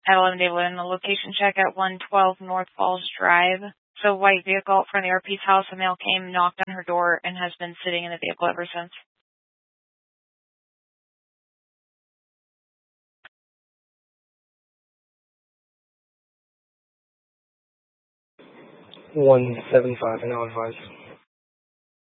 at 11 David, a location check at 112 North Falls Drive. So white vehicle from the RP's house. A male came, knocked on her door, and has been sitting in the vehicle ever since. $175 an hour advice.